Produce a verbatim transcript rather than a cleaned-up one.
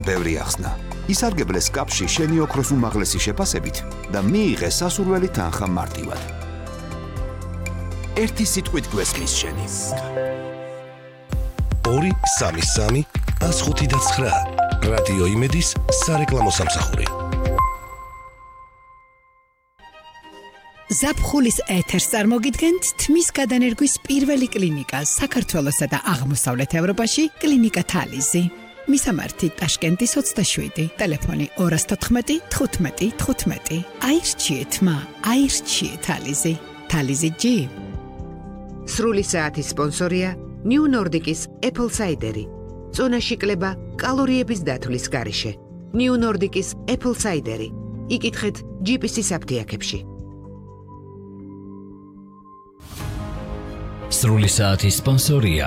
ბევრი ახსნა. ისარგებლეს კაპში შენი ოქროს უმაღლესი შეფასებით და მიიღე სასურველი თანხა მარტივად. ერთი სიტყვით გვესმის შენი. ორი სამი სამი ას ხუთი და ცხრა რადიო იმედის სარეკლამო სამსახური. ზაფხულის ეთერს წარმოგიდგენთ თმის გადანერგვის პირველი კლინიკა საქართველოსა და აღმოსავლეთ ევროპაში კლინიკა თალიზი. მისამართი ტაშკენტის ოცდაშვიდი, ტელეფონი ორი თოთხმეტი თხუთმეტი თხუთმეტი. აირჩიეთ მა, აირჩიეთ თალიზი. თალიზი ჯი. სრული საათის სპონსორია New Nordic-ის Apple Cider-ი. წონაში კლება კალორიების დათვლის გარეშე. New Nordic-ის Apple Cider-ი. იკითხეთ ჯი პი სი-ის აფთიაქებში. სრული საათის სპონსორია